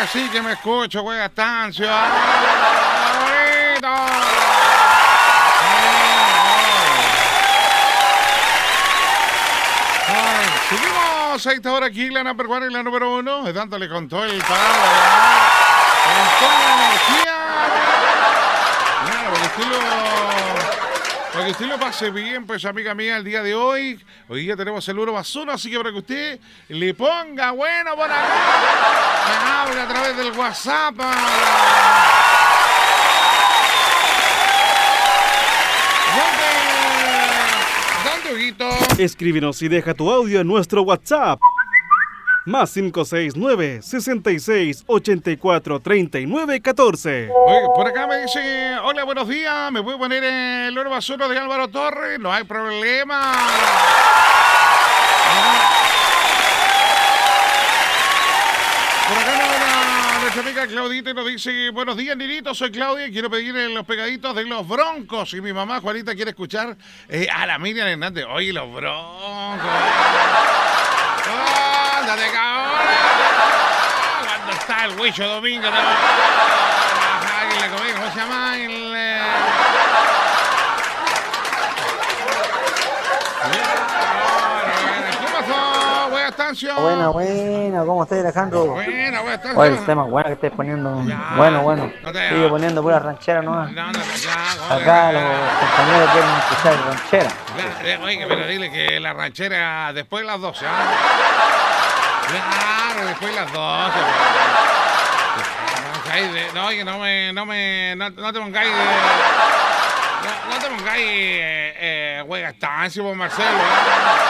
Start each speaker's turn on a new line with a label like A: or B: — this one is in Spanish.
A: sí que me escucho, Juega Estancia. ¡Bonito! Seguimos a esta hora aquí, la number one y la número uno. Dándole con todo el palo, con toda la energía. Claro, para que usted lo pase bien, pues amiga mía, el día de hoy. Hoy día tenemos el 1+1, así que para que usted le ponga bueno por acá. Me hable a través del WhatsApp.
B: Escríbenos y deja tu audio en nuestro WhatsApp. Más 569 66 84 39 14.
A: Oye, por acá me dice: hola, buenos días. ¿Me puedo poner el 1+1 de Álvaro Torres? No hay problema. Por acá nuestra amiga Claudita nos dice: buenos días, Nirito, soy Claudia y quiero pedir los pegaditos de los Broncos. Y mi mamá Juanita quiere escuchar a la Miriam Hernández. Oye, los Broncos. ¡Ándate, cabrón! ¿Cuándo está el Huicho Domingo? ¿Cómo se llama?
C: Buena, ¿cómo estás, Alejandro?
A: Buena,
C: Oye, el tema bueno que estés poniendo.
A: Ya.
C: Bueno.
A: No te-
C: Sigue poniendo pura ranchera nomás.
A: No, ya,
C: Acá los compañeros quieren escuchar ranchera.
A: Oye, pero dile que la ranchera después de las 12, ¿ah? Claro, después de las 12. No, oye, no te pongáis. No te pongáis, Juega Estancia, Marcelo.